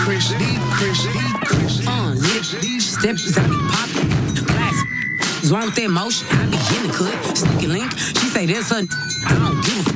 Lit, steps, I be poppin'. Glass, wrong with that motion, I be getting cut. Sneaky link, she say that's her. I don't give a